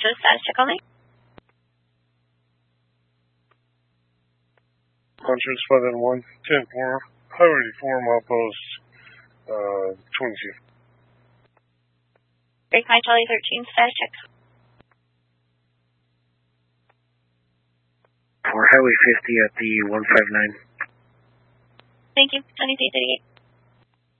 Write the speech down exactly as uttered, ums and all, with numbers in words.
to a status check only. Conference five and one, ten four, Highway four, milepost, uh, twenty-two. Break my Charlie thirteen, status check. For Highway fifty at the one five nine. Thank you, twenty-three thirty-eight.